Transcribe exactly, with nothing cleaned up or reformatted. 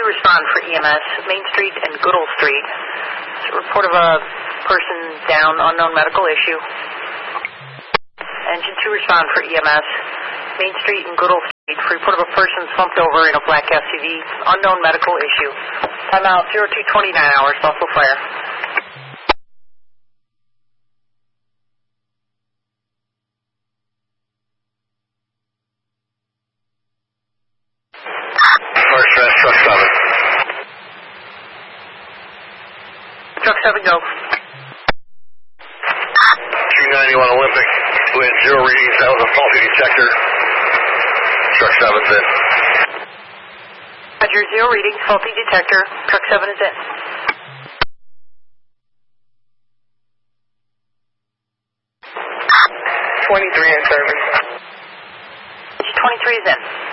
respond for E M S, Main Street and Goodall Street. It's a report of a person down, unknown medical issue. Engine two respond for E M S, Main Street and Goodall Street. For report of a person slumped over in a black S U V, unknown medical issue. Timeout zero two twenty-nine hours, Buffalo Fire. Truck seven. Truck seven, go. two ninety-one Olympic, wind zero readings, that was a faulty detector. Truck seven's in. Roger, zero readings, faulty detector. Truck seven is in. twenty-three in service. twenty-three is in.